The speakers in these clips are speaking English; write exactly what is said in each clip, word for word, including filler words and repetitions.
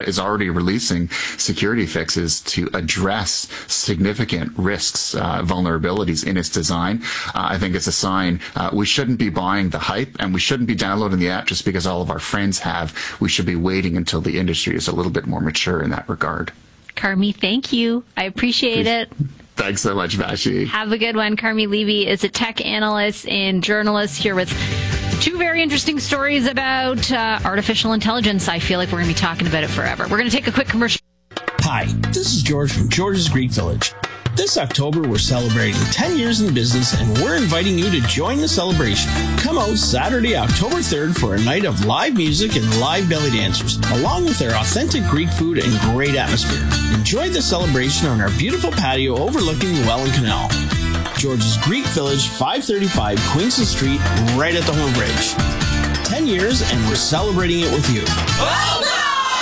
is already releasing security fixes to address significant risks, uh, vulnerabilities in its design. Uh, I think it's a sign uh, we shouldn't be buying the hype, and we shouldn't be downloading the app just because all of our friends have. We should be waiting until the industry is a little bit more mature in that regard. Carmi, thank you. I appreciate it. Thanks so much, Vashi. Have a good one. Carmi Levy is a tech analyst and journalist here with two very interesting stories about uh, artificial intelligence. I feel like we're going to be talking about it forever. We're going to take a quick commercial. Hi, this is George from George's Greek Village. This October, we're celebrating ten years in business, and we're inviting you to join the celebration. Come out Saturday, October third for a night of live music and live belly dancers, along with our authentic Greek food and great atmosphere. Enjoy the celebration on our beautiful patio overlooking the Welland Canal. George's Greek Village, five thirty-five Queenston Street, right at the Horn Bridge. ten years, and we're celebrating it with you. Oh, no!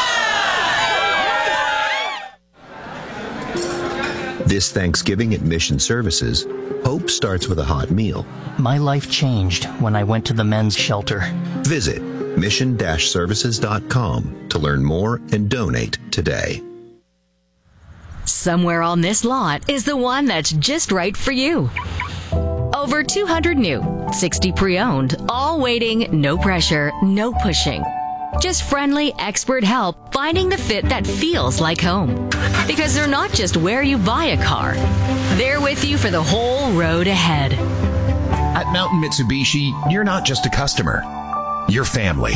This Thanksgiving at Mission Services, hope starts with a hot meal. My life changed when I went to the men's shelter. Visit mission dash services dot com to learn more and donate today. Somewhere on this lot is the one that's just right for you. Over two hundred new, sixty pre-owned, all waiting, no pressure, no pushing. Just friendly, expert help finding the fit that feels like home. Because they're not just where you buy a car. They're with you for the whole road ahead. At Mountain Mitsubishi, you're not just a customer. You're family.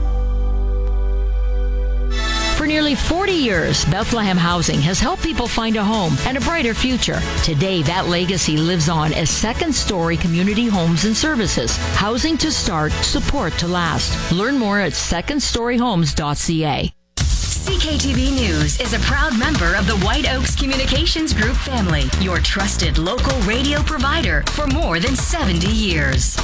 For nearly forty years, Bethlehem Housing has helped people find a home and a brighter future. Today, that legacy lives on as second-story community homes and services. Housing to start, support to last. Learn more at second story homes dot c a. C K T V News is a proud member of the White Oaks Communications Group family, your trusted local radio provider for more than seventy years.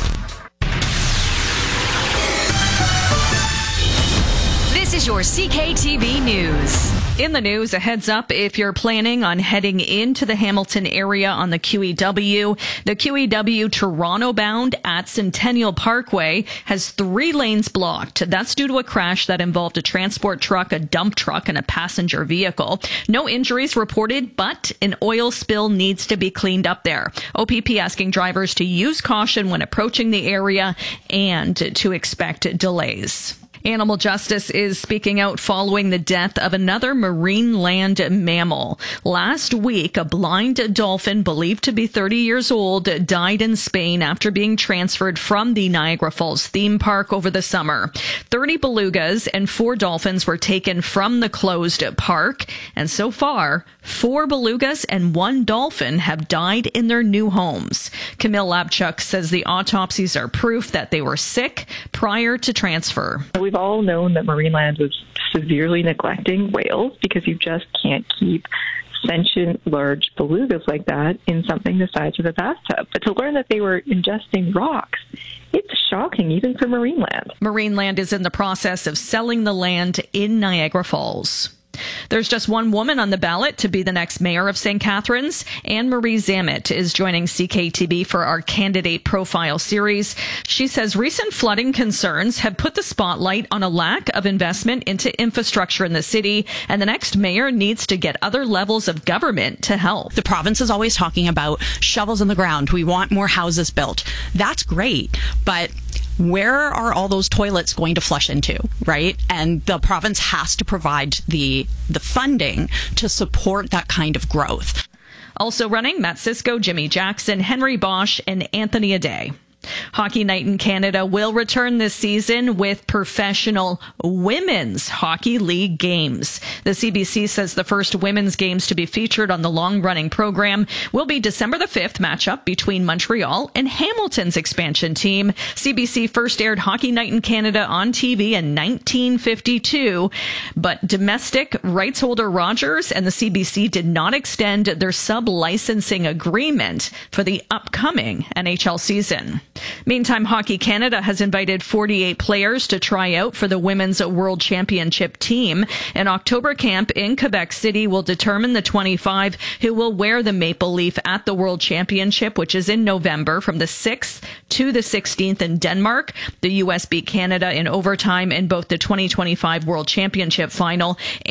This is your C K T V News. In the news, a heads up if you're planning on heading into the Hamilton area on the Q E W. The Q E W Toronto bound at Centennial Parkway has three lanes blocked. That's due to a crash that involved a transport truck, a dump truck, and a passenger vehicle. No injuries reported, but an oil spill needs to be cleaned up there. O P P asking drivers to use caution when approaching the area and to expect delays. Animal Justice is speaking out following the death of another marine land mammal. Last week, a blind dolphin believed to be thirty years old died in Spain after being transferred from the Niagara Falls theme park over the summer. thirty belugas and four dolphins were taken from the closed park, and so far, four belugas and one dolphin have died in their new homes. Camille Labchuk says the autopsies are proof that they were sick prior to transfer. We've all known that Marineland was severely neglecting whales because you just can't keep sentient large belugas like that in something the size of a bathtub. But to learn that they were ingesting rocks, it's shocking even for Marineland. Marineland is in the process of selling the land in Niagara Falls. There's just one woman on the ballot to be the next mayor of Saint Catharines. Anne-Marie Zammit is joining C K T V for our candidate profile series. She says recent flooding concerns have put the spotlight on a lack of investment into infrastructure in the city, and the next mayor needs to get other levels of government to help. The province is always talking about shovels in the ground. We want more houses built. That's great, but where are all those toilets going to flush into, right? And the province has to provide the the funding to support that kind of growth. Also running, Matt Cisco, Jimmy Jackson, Henry Bosch, and Anthony Aday. Hockey Night in Canada will return this season with professional women's hockey league games. The C B C says the first women's games to be featured on the long-running program will be December the fifth matchup between Montreal and Hamilton's expansion team. C B C first aired Hockey Night in Canada on T V in nineteen fifty-two, but domestic rights holder Rogers and the C B C did not extend their sub-licensing agreement for the upcoming N H L season. Meantime, Hockey Canada has invited forty-eight players to try out for the Women's World Championship team. An October camp in Quebec City will determine the twenty-five who will wear the maple leaf at the World Championship, which is in November from the sixth to the sixteenth in Denmark. The U S beat Canada in overtime in both the twenty twenty-five World Championship final